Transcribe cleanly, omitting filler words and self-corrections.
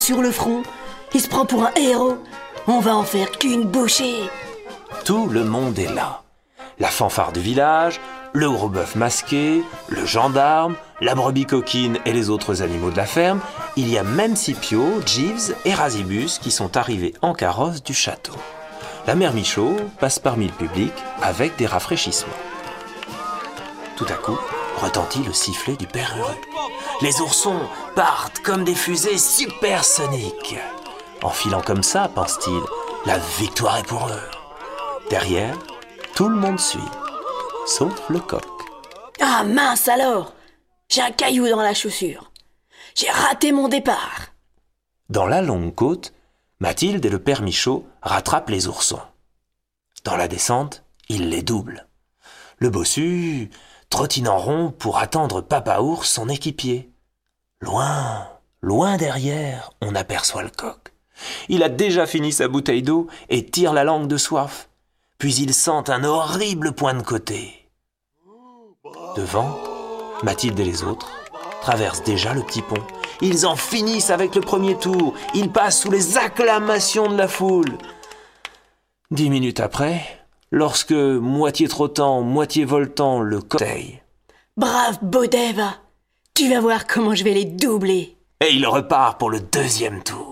sur le front. Il se prend pour un héros. On va en faire qu'une bouchée. Tout le monde est là. La fanfare du village, le gros bœuf masqué, le gendarme, la brebis coquine et les autres animaux de la ferme. Il y a même Scipio, Jeeves et Rasibus qui sont arrivés en carrosse du château. La mère Michaud passe parmi le public avec des rafraîchissements. Tout à coup, retentit le sifflet du père Heureux. Les oursons partent comme des fusées supersoniques. En filant comme ça, pense-t-il, la victoire est pour eux. Derrière, tout le monde suit, sauf le coq. Ah mince alors! J'ai un caillou dans la chaussure. J'ai raté mon départ. Dans la longue côte, Mathilde et le père Michaud rattrapent les oursons. Dans la descente, ils les doublent. Le bossu trottine en rond pour attendre Papa Ours, son équipier. Loin, loin derrière, on aperçoit le coq. Il a déjà fini sa bouteille d'eau et tire la langue de soif. Puis il sent un horrible point de côté. Devant, Mathilde et les autres traversent déjà le petit pont. Ils en finissent avec le premier tour. Ils passent sous les acclamations de la foule. 10 minutes après, lorsque, moitié trottant, moitié voltant, le coq... Brave Bodeva! Tu vas voir comment je vais les doubler. Et il repart pour le deuxième tour.